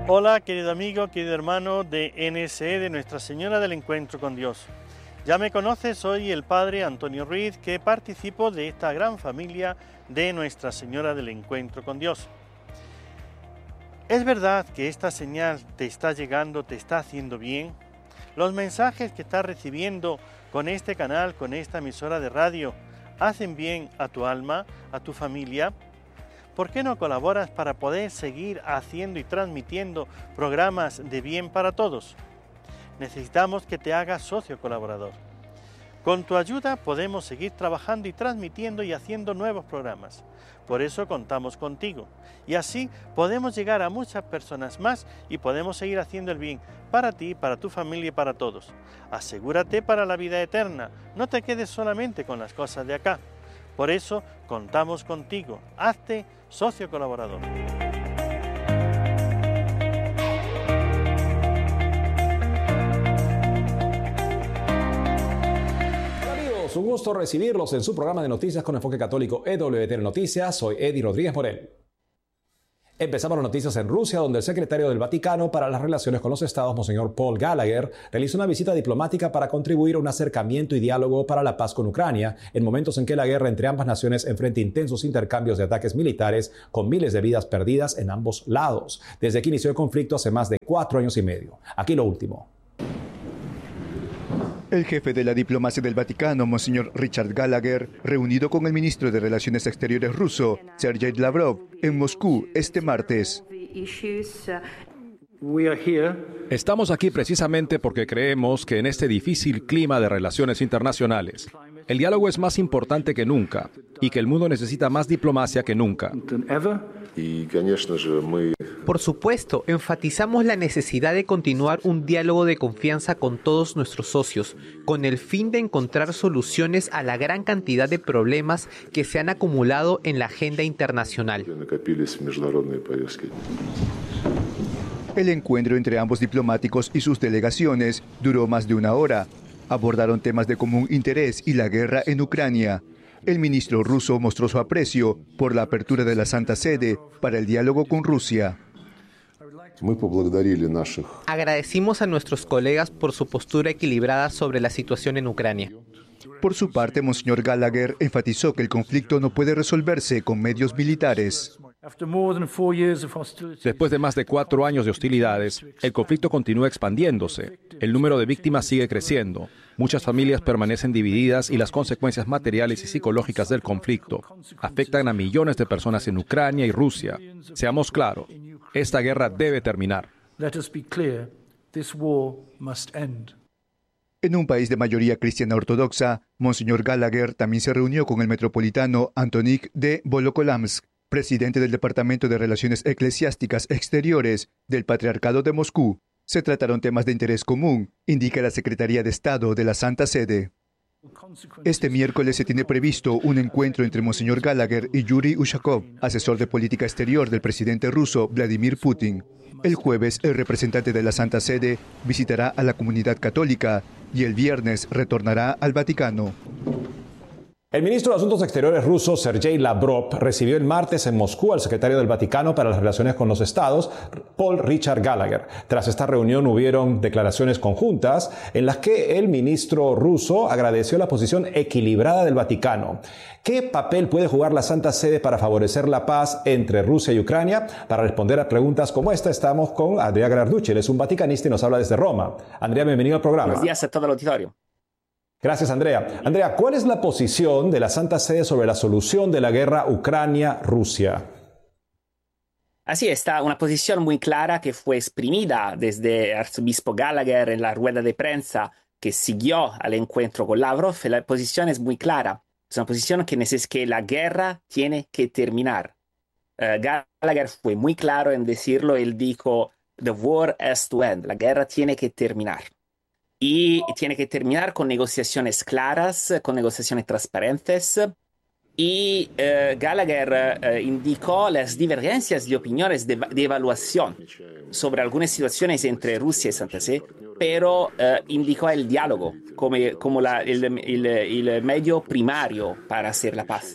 Hola, querido amigo, querido hermano de NSE, de Nuestra Señora del Encuentro con Dios. Ya me conoces, soy el Padre Antonio Ruiz, que participo de esta gran familia de Nuestra Señora del Encuentro con Dios. ¿Es verdad que esta señal te está llegando, te está haciendo bien? ¿Los mensajes que estás recibiendo con este canal, con esta emisora de radio, hacen bien a tu alma, a tu familia? ¿Por qué no colaboras para poder seguir haciendo y transmitiendo programas de bien para todos? Necesitamos que te hagas socio colaborador. Con tu ayuda podemos seguir trabajando y transmitiendo y haciendo nuevos programas. Por eso contamos contigo. Y así podemos llegar a muchas personas más y podemos seguir haciendo el bien para ti, para tu familia y para todos. Asegúrate para la vida eterna. No te quedes solamente con las cosas de acá. Por eso contamos contigo. Hazte socio colaborador. Un gusto recibirlos en su programa de noticias con enfoque católico EWTN Noticias. Soy Eddie Rodríguez Morel. Empezamos las noticias en Rusia, donde el secretario del Vaticano para las relaciones con los Estados, Monseñor Paul Gallagher, realizó una visita diplomática para contribuir a un acercamiento y diálogo para la paz con Ucrania, en momentos en que la guerra entre ambas naciones enfrenta intensos intercambios de ataques militares con miles de vidas perdidas en ambos lados, desde que inició el conflicto hace más de 4 años y medio. Aquí lo último. El jefe de la diplomacia del Vaticano, Monseñor Richard Gallagher, reunido con el ministro de Relaciones Exteriores ruso, Sergei Lavrov, en Moscú este martes. Estamos aquí precisamente porque creemos que en este difícil clima de relaciones internacionales, el diálogo es más importante que nunca y que el mundo necesita más diplomacia que nunca. Por supuesto, enfatizamos la necesidad de continuar un diálogo de confianza con todos nuestros socios, con el fin de encontrar soluciones a la gran cantidad de problemas que se han acumulado en la agenda internacional. El encuentro entre ambos diplomáticos y sus delegaciones duró más de 1 hora. Abordaron temas de común interés y la guerra en Ucrania. El ministro ruso mostró su aprecio por la apertura de la Santa Sede para el diálogo con Rusia. Agradecimos a nuestros colegas por su postura equilibrada sobre la situación en Ucrania. Por su parte, Monseñor Gallagher enfatizó que el conflicto no puede resolverse con medios militares. Después de más de 4 años de hostilidades, el conflicto continúa expandiéndose. El número de víctimas sigue creciendo. Muchas familias permanecen divididas y las consecuencias materiales y psicológicas del conflicto afectan a millones de personas en Ucrania y Rusia. Seamos claros, esta guerra debe terminar. En un país de mayoría cristiana ortodoxa, Monseñor Gallagher también se reunió con el metropolitano Antonín de Volokolamsk, presidente del Departamento de Relaciones Eclesiásticas Exteriores del Patriarcado de Moscú. Se trataron temas de interés común, indica la Secretaría de Estado de la Santa Sede. Este miércoles se tiene previsto un encuentro entre Monseñor Gallagher y Yuri Ushakov, asesor de política exterior del presidente ruso Vladimir Putin. El jueves, el representante de la Santa Sede visitará a la comunidad católica y el viernes retornará al Vaticano. El ministro de Asuntos Exteriores ruso, Sergei Lavrov, recibió el martes en Moscú al secretario del Vaticano para las relaciones con los Estados, Paul Richard Gallagher. Tras esta reunión hubieron declaraciones conjuntas en las que el ministro ruso agradeció la posición equilibrada del Vaticano. ¿Qué papel puede jugar la Santa Sede para favorecer la paz entre Rusia y Ucrania? Para responder a preguntas como esta estamos con Andrea Granarducci. Él es un vaticanista y nos habla desde Roma. Andrea, bienvenido al programa. Buenos días a todo el auditorio. Gracias, Andrea. Andrea, ¿cuál es la posición de la Santa Sede sobre la solución de la guerra Ucrania-Rusia? Así está, una posición muy clara que fue exprimida desde el arzobispo Gallagher en la rueda de prensa que siguió al encuentro con Lavrov. La posición es muy clara. Es una posición que la guerra tiene que terminar. Gallagher fue muy claro en decirlo. Él dijo, "The war has to end". La guerra tiene que terminar. Y tiene que terminar con negociaciones claras, con negociaciones transparentes. Y Gallagher indicó las divergencias de opiniones de evaluación sobre algunas situaciones entre Rusia y Santa Sede, pero indicó el diálogo como el medio primario para hacer la paz.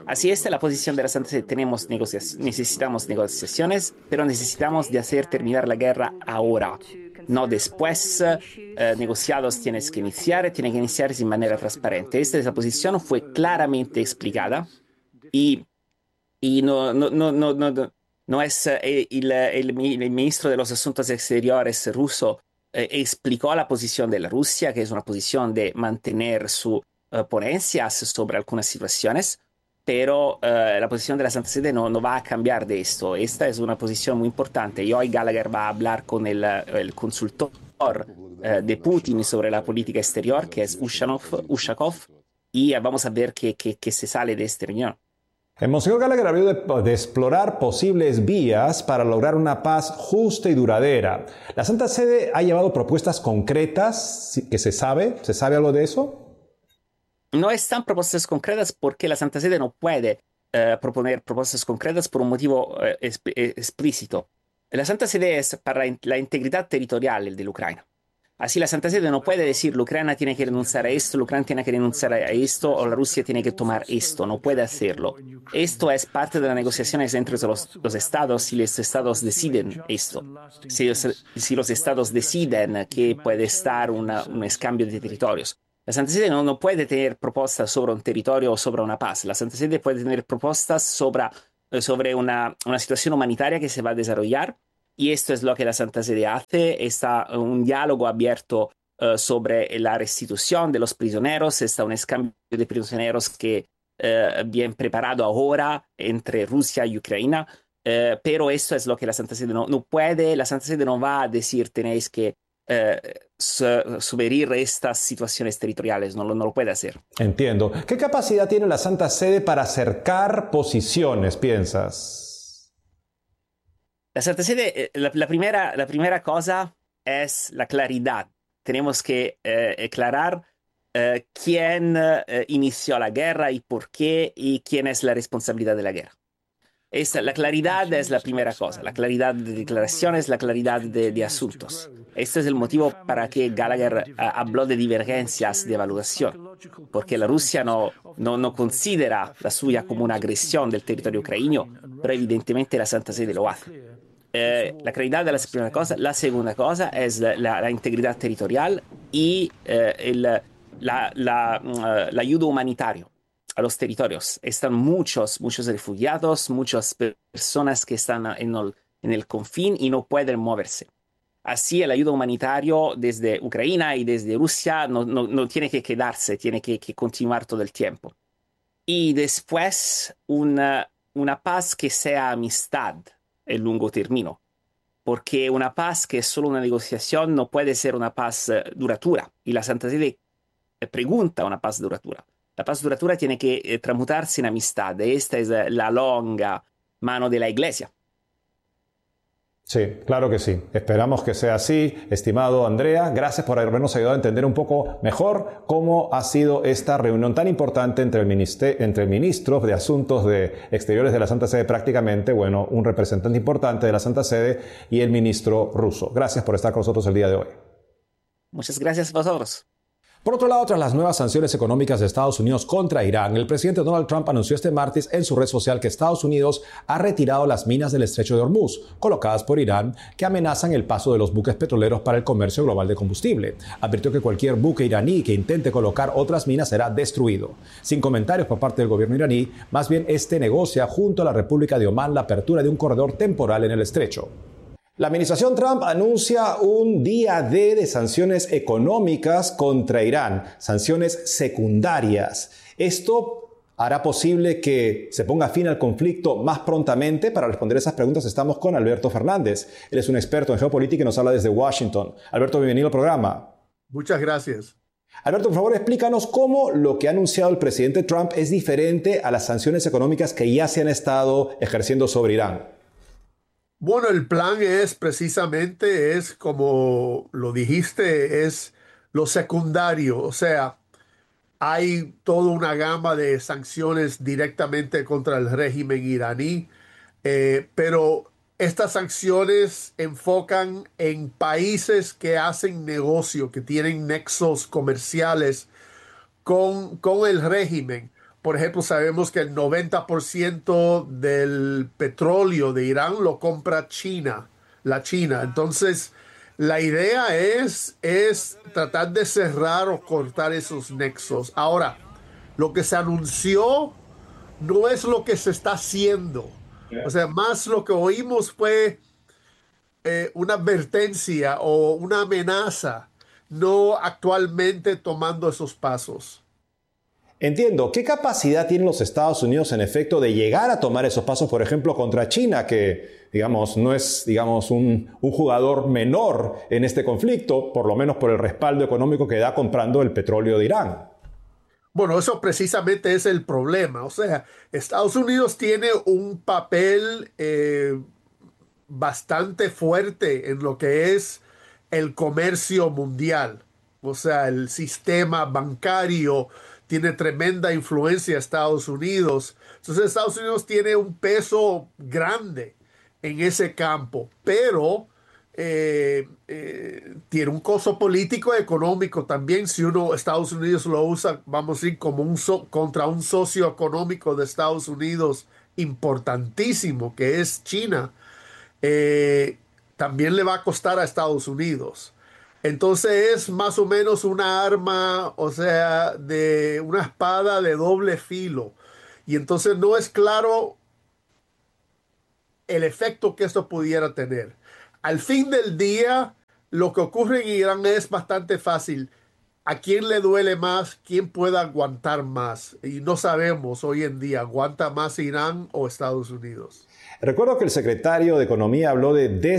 Así es la posición de la Santa Sede. Necesitamos negociaciones, pero necesitamos de hacer terminar la guerra ahora, no después. Negociados tienes que iniciarse de manera transparente. Esa posición fue claramente explicada y, y no es el ministro de los Asuntos Exteriores ruso explicó la posición de la Rusia, que es una posición de mantener su ponencias sobre algunas situaciones, pero la posición de la Santa Sede no va a cambiar de esto. Esta es una posición muy importante y hoy Gallagher va a hablar con el consultor de Putin sobre la política exterior, que es Ushakov, y vamos a ver qué se sale de esta reunión. El Monseñor Gallagher habló de explorar posibles vías para lograr una paz justa y duradera. ¿La Santa Sede ha llevado propuestas concretas que se sabe? ¿Se sabe algo de eso? No están propuestas concretas porque la Santa Sede no puede proponer propuestas concretas por un motivo explícito. La Santa Sede es para la integridad territorial de Ucrania. Así la Santa Sede no puede decir la Ucrania tiene que renunciar a esto, la Ucrania tiene que renunciar a esto o la Rusia tiene que tomar esto. No puede hacerlo. Esto es parte de las negociaciones entre los estados si los estados deciden esto. Si los estados deciden que puede estar un escambio de territorios. La Santa Sede no puede tener propuestas sobre un territorio o sobre una paz. La Santa Sede puede tener propuestas sobre una situación humanitaria que se va a desarrollar. Y esto es lo que la Santa Sede hace. Está un diálogo abierto sobre la restitución de los prisioneros. Está un escambio de prisioneros que bien preparado ahora entre Rusia y Ucrania. Pero esto es lo que la Santa Sede no puede. La Santa Sede no va a decir tenéis que subvertir estas situaciones territoriales. No lo puede hacer. Entiendo. ¿Qué capacidad tiene la Santa Sede para acercar posiciones, piensas? La Santa Sede, la primera cosa es la claridad. Tenemos que aclarar quién inició la guerra y por qué y quién es la responsabilidad de la guerra. La claridad es la primera cosa, la claridad de declaraciones, la claridad de asuntos. Este es el motivo para que Gallagher habló de divergencias de evaluación, porque la Rusia no considera la suya como una agresión del territorio ucraniano, pero evidentemente la Santa Sede lo hace. La claridad es la primera cosa. La segunda cosa es la integridad territorial y la ayuda humanitaria a los territorios. Están muchos refugiados, muchas personas que están en el confín y no pueden moverse. Así el ayuda humanitario desde Ucrania y desde Rusia no tiene que quedarse, tiene que continuar todo el tiempo. Y después una paz que sea amistad en largo término, porque una paz que es solo una negociación no puede ser una paz duratura. Y la Santa Sede pregunta una paz duratura. La paz duratura tiene que transmutarse en amistad. Esta es la longa mano de la Iglesia. Sí, claro que sí. Esperamos que sea así. Estimado Andrea, gracias por habernos ayudado a entender un poco mejor cómo ha sido esta reunión tan importante entre el ministro de Asuntos Exteriores de la Santa Sede, prácticamente, un representante importante de la Santa Sede, y el ministro ruso. Gracias por estar con nosotros el día de hoy. Muchas gracias a vosotros. Por otro lado, tras las nuevas sanciones económicas de Estados Unidos contra Irán, el presidente Donald Trump anunció este martes en su red social que Estados Unidos ha retirado las minas del estrecho de Hormuz, colocadas por Irán, que amenazan el paso de los buques petroleros para el comercio global de combustible. Advirtió que cualquier buque iraní que intente colocar otras minas será destruido. Sin comentarios por parte del gobierno iraní, más bien este negocia junto a la República de Omán la apertura de un corredor temporal en el estrecho. La administración Trump anuncia un día D de sanciones económicas contra Irán, sanciones secundarias. Esto hará posible que se ponga fin al conflicto más prontamente. Para responder esas preguntas estamos con Alberto Fernández. Él es un experto en geopolítica y nos habla desde Washington. Alberto, bienvenido al programa. Muchas gracias. Alberto, por favor, explícanos cómo lo que ha anunciado el presidente Trump es diferente a las sanciones económicas que ya se han estado ejerciendo sobre Irán. Bueno, el plan es precisamente, como lo dijiste, es lo secundario. O sea, hay toda una gama de sanciones directamente contra el régimen iraní, pero estas sanciones enfocan en países que hacen negocio, que tienen nexos comerciales con el régimen, Por ejemplo, sabemos que el 90% del petróleo de Irán lo compra China, la China. Entonces, la idea es tratar de cerrar o cortar esos nexos. Ahora, lo que se anunció no es lo que se está haciendo. O sea, más lo que oímos fue una advertencia o una amenaza, no actualmente tomando esos pasos. Entiendo. ¿Qué capacidad tienen los Estados Unidos, en efecto, de llegar a tomar esos pasos, por ejemplo, contra China, que, digamos, no es, digamos, un jugador menor en este conflicto, por lo menos por el respaldo económico que da comprando el petróleo de Irán? Bueno, eso precisamente es el problema. O sea, Estados Unidos tiene un papel bastante fuerte en lo que es el comercio mundial. O sea, el sistema bancario tiene tremenda influencia en Estados Unidos. Entonces, Estados Unidos tiene un peso grande en ese campo, pero tiene un costo político y económico también. Si Estados Unidos lo usa, vamos a decir, como contra un socio económico de Estados Unidos importantísimo, que es China, también le va a costar a Estados Unidos. Entonces es más o menos una arma, o sea, de una espada de doble filo. Y entonces no es claro el efecto que esto pudiera tener. Al fin del día, lo que ocurre en Irán es bastante fácil. ¿A quién le duele más? ¿Quién puede aguantar más? Y no sabemos hoy en día, ¿aguanta más Irán o Estados Unidos? Recuerdo que el secretario de Economía habló de